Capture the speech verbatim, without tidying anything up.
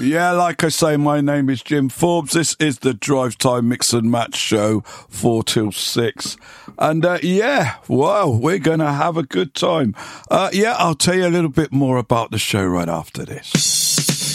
Yeah, like I say, my name is Jim Forbes. This is the Drive Time Mix and Match show, four till six. And uh, yeah, wow, we're going to have a good time. Uh, yeah, I'll tell you a little bit more about the show right after this.